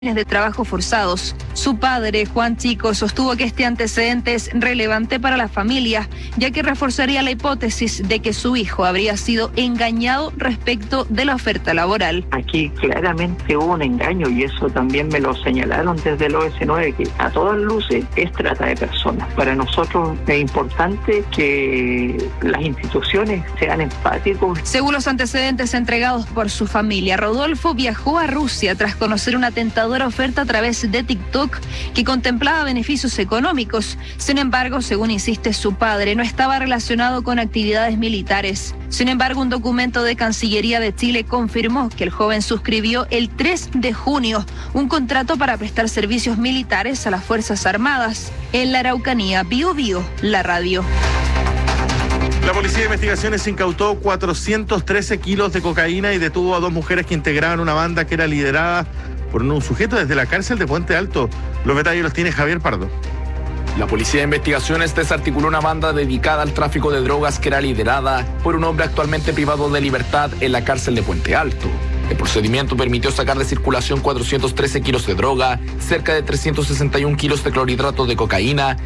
de trabajo forzados. Su padre, Juan Chico, sostuvo que este antecedente es relevante para la familia, ya que reforzaría la hipótesis de que su hijo habría sido engañado respecto de la oferta laboral. Aquí claramente hubo un engaño y eso también me lo señalaron desde el OS9, que a todas luces es trata de personas. Para nosotros es importante que las instituciones sean empáticos. Según los antecedentes entregados por su familia, Rodolfo viajó a Rusia tras conocer una tentadora oferta a través de TikTok que contemplaba beneficios económicos. Sin embargo, según insiste su padre, no estaba relacionado con actividades militares. Sin embargo, un documento de Cancillería de Chile confirmó que el joven suscribió el 3 de junio un contrato para prestar servicios militares a las Fuerzas Armadas. En la Araucanía, Bio Bio, la radio. La Policía de Investigaciones incautó 413 kilos de cocaína y detuvo a 2 mujeres que integraban una banda que era liderada por un sujeto desde la cárcel de Puente Alto. Los detalles los tiene Javier Pardo. La Policía de Investigaciones desarticuló una banda dedicada al tráfico de drogas que era liderada por un hombre actualmente privado de libertad en la cárcel de Puente Alto. El procedimiento permitió sacar de circulación 413 kilos de droga, cerca de 361 kilos de clorhidrato de cocaína